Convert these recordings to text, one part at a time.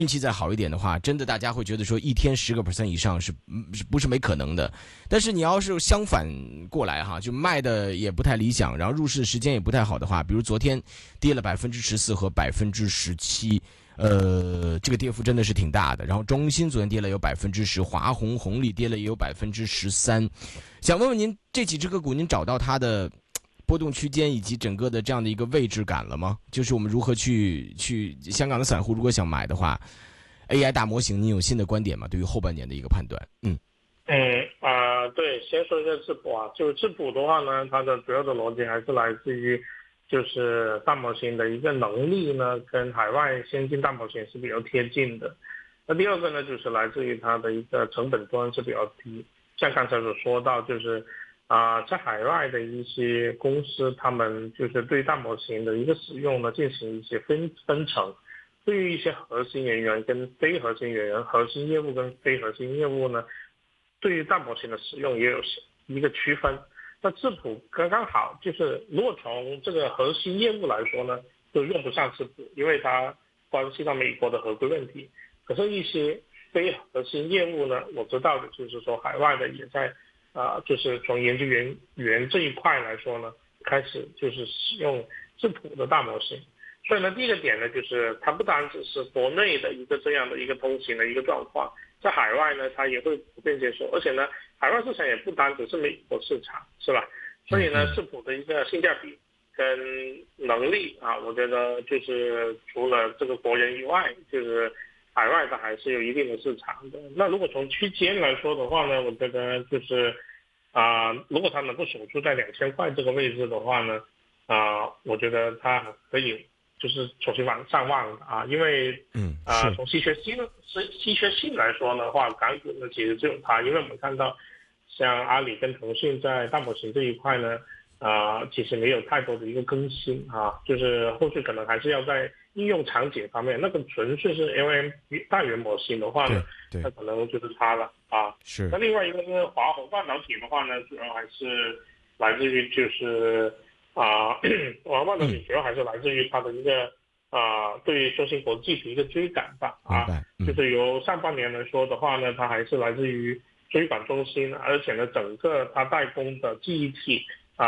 运气再好一点的话，真的大家会觉得说一天10%以上是不是没可能的？但是你要是相反过来哈，就卖的也不太理想，然后入市时间也不太好的话，比如昨天跌了14%和17%。这个跌幅真的是挺大的。然后中芯昨天跌了有10%，华虹红利跌了也有13%。想问问您，这几只个股您找到它的波动区间以及整个的这样的一个位置感了吗？就是我们如何去香港的散户如果想买的话，AI 大模型，您有新的观点吗？对于后半年的一个判断？ 对，先说一下智谱啊，就是智谱的话呢，它的主要的逻辑还是来自于就是大模型的一个能力呢，跟海外先进大模型是比较贴近的。那第二个呢，就是来自于它的一个成本端是比较低，像刚才所说到，就是在海外的一些公司，他们就是对大模型的一个使用呢，进行一些分层，对于一些核心人员跟非核心人员，核心业务跟非核心业务呢，对于大模型的使用也有一个区分。那智谱刚刚好，就是如果从这个核心业务来说呢，就用不上智谱，因为它关系到美国的合规问题。可是，一些非核心业务呢，我知道的就是说，海外的也在就是从研究员这一块来说呢，开始就是使用智谱的大模型。所以呢，第一个点呢，就是它不单只是国内的一个这样的一个通行的一个状况，在海外呢，它也会普遍接受，而且呢，海外市场也不单只是美国市场，是吧？所以呢，智谱的一个性价比跟能力啊，我觉得就是除了这个国人以外，就是海外的还是有一定的市场的。那如果从区间来说的话呢，我觉得就是如果它能够守住在2000块这个位置的话呢，我觉得它可以就是重新往上望的啊，因为从稀缺性来说的话，港股呢其实只有它，因为我们看到像阿里跟腾讯在大模型这一块呢，其实没有太多的一个更新啊，就是后续可能还是要在应用场景方面，那个纯粹是 LM 大语言模型的话呢，那可能就是它了啊。 是。 那另外一个是华虹半导体的话呢，主要还是来自于就是华虹半导体主要还是来自于它的一个对于中芯国际的一个追赶吧就是由上半年来说的话呢，它还是来自于追赶中芯，而且呢，整个它代工的记忆体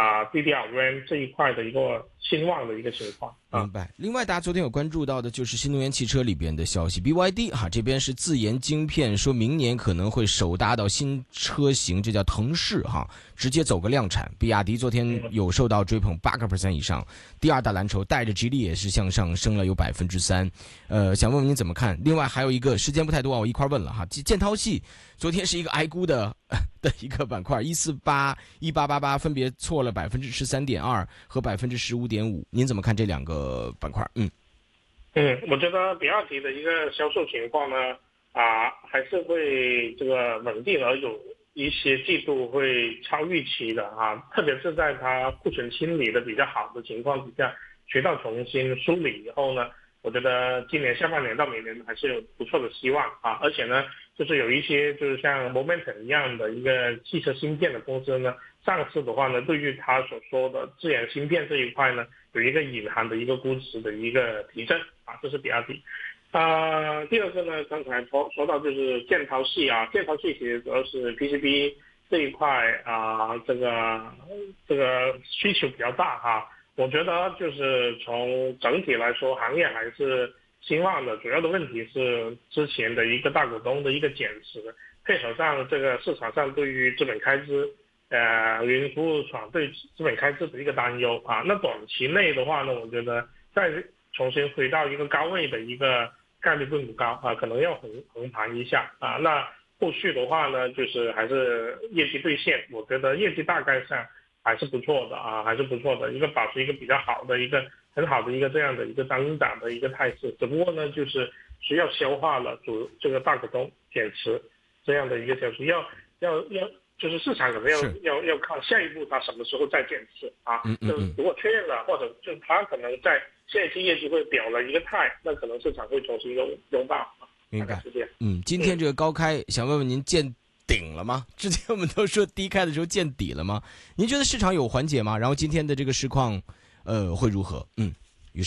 DDR-RAM 这一块的一个兴旺的一个情况。 明白。另外，大家昨天有关注到的就是新能源汽车里边的消息 ，BYD 这边是自研晶片，说明年可能会首搭到新车型，这叫腾势直接走个量产。比亚迪昨天有受到追捧8%以上，第二大蓝筹带着吉利也是向上升了有3%。想问问您怎么看？另外还有一个时间不太多我一块问了建涛系昨天是一个挨估的一个板块，148、1888分别错了13.2%和15.5%，您怎么看这两个板块？ 我觉得比亚迪的一个销售情况呢，还是会这个稳定，而有一些季度会超预期的特别是在它库存清理的比较好的情况底下，渠道重新梳理以后呢，我觉得今年下半年到明年还是有不错的希望而且呢，就是有一些就是像 Momentum 一样的一个汽车芯片的公司呢，上市的话呢，对于他所说的自研芯片这一块呢，有一个隐含的一个估值的一个提升这是比亚迪。第二个呢，刚才说到就是建涛系建涛系其实主要是 PCB 这一块这个需求比较大我觉得就是从整体来说，行业还是兴旺的。主要的问题是之前的一个大股东的一个减持，配合上这个市场上对于资本开支云服务厂对资本开支的一个担忧那短期内的话呢，我觉得再重新回到一个高位的一个概率并不高可能要横盘一下那后续的话呢，就是还是业绩兑现，我觉得业绩大概上还是不错的还是不错的，一个保持一个比较好的一个很好的一个这样的一个增长的一个态势，只不过呢，就是需要消化了这个大股东减持这样的一个消息，要就是市场可能要看下一步它什么时候再减持就是如果确认了，或者就它可能在下一期业绩会表了一个态，那可能市场会重新拥抱明白。今天这个高开，想问问您见顶了吗？之前我们都说低开的时候见底了吗？您觉得市场有缓解吗？然后今天的这个市况会如何？余生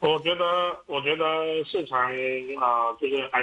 我觉得市场就是还